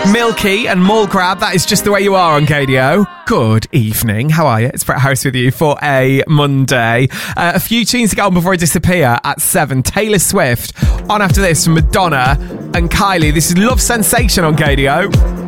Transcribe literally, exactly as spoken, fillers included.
Milky and Mall Grab, that is just the way you are on K D O. Good evening, how are you? It's Brett Harris with you for a Monday. Uh, a few tunes to get on before I disappear at seven. Taylor Swift, on after this from Madonna and Kylie. This is Love Sensation on K D O.